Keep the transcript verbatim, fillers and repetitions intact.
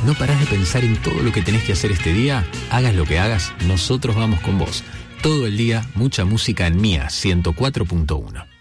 ¿No parás de pensar en todo lo que tenés que hacer este día? Hagas lo que hagas, nosotros vamos con vos. Todo el día, mucha música en Mía ciento cuatro punto uno.